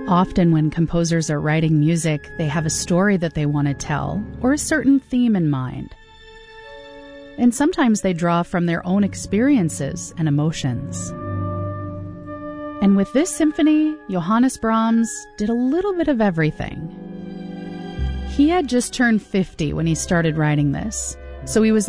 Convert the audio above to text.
Often when composers are writing music, they have a story that they want to tell or a certain theme in mind. And sometimes they draw from their own experiences and emotions. And with this symphony, Johannes Brahms did a little bit of everything. He had just turned 50 when he started writing this, so he was